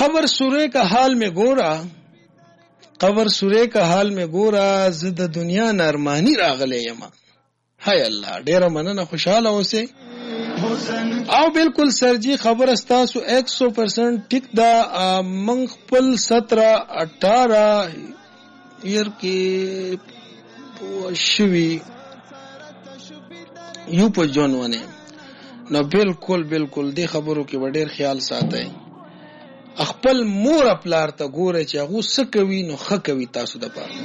قبر سورے کا حال میں گورا، قبر سورے کا حال میں گورا، زد دنیا نارمانی راغلے یما. هاي الله ډیره مننه، خوشاله اوسئ. او بالکل سر جی خبر استاسو 100% ٹک دا. من خپل 17-18 ایر کې شوی یو په جون ونه نو بالکل دی خبرو کې ډیر خیال ساتئ. خپل مور پلار ته ګوره چې هغه څه کوي نو ښه کوي تاسو د پاره.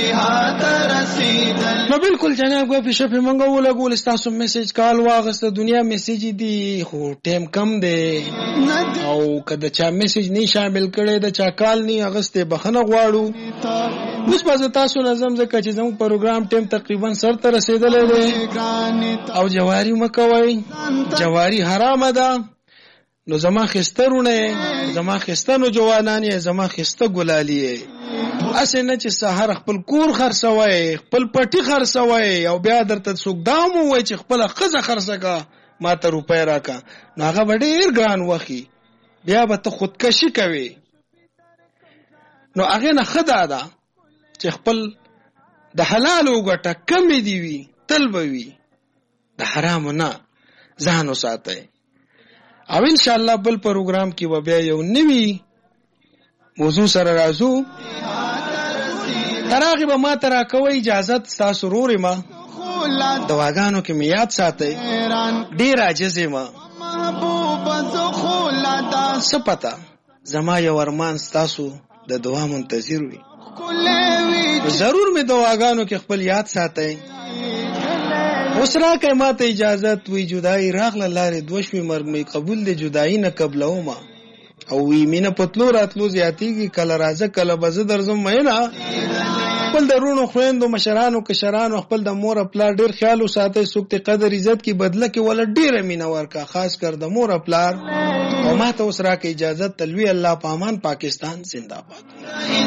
نو بالکل جناب غو په شپه منګو ولګول تاسو میسج کال واغسته دنیا میسج دی خو ټیم کم دی او کله چا میسج نه شامل کړي د چا کال نه اغسته بخنه غواړو. اوس باز تاسو نظم زکه چې زموږ پروګرام ټیم تقریبا سر ته رسیدلې دی او جواری مکوي، جواری حرام ده. نو زما خسترونه، زما خستانو جوانانی، زما خسته ګلالیه اسه نه چې سحر خپل کور خرڅوي، خپل پټي خرڅوي او بیا درته څوک دامو وای چې خپل خزه خرڅکا ما ته روپې راکا، نو هغه ډیر ګران وخی، بیا به ته خودکشي کوي. نو هغه نه خدا ده چې خپل د حلال وګټه کم دی وی تل بوي، د حرام نه ځان وساتئ. او ان شاء الله بل پروګرام کې و بیا یو نوی موضوع سره راځو. تراغه به ما ترا کوي اجازه تاسو رورې ما دواګانو کې میاد ساتي، ډیر عاجز ما سپتا زما یو ارمان تاسو د دعا منتظر وي، ضرور می دواګانو کې خپل یاد ساتي. اوس را که ما ته اجازت وی جدائی راغله لارې دوشوي مرګ می قبول دی جدائی نه قبلو ما او وی مینه پتلو راتلو زیاتیږي کله راځه کله بزه درځم مینه. خپل درونو خويندو مشرانو کشرانو خپل د مور پلار ډیر خیال وساتئ، سوکت قدر عزت کی بدله کې ول ډیر مینه ورکا، خاص کر د مور پلار. او ما ته اوس را که اجازت تلوي الله پامان پاکستان زندہ باد.